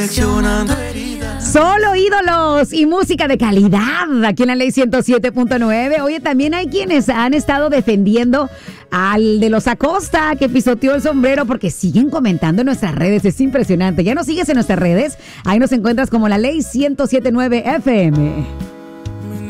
Solo ídolos y música de calidad aquí en la Ley 107.9. Oye, también hay quienes han estado defendiendo al de los Acosta que pisoteó el sombrero porque siguen comentando en nuestras redes. Es impresionante. Ya nos sigues en nuestras redes. Ahí nos encuentras como la Ley 107.9 FM.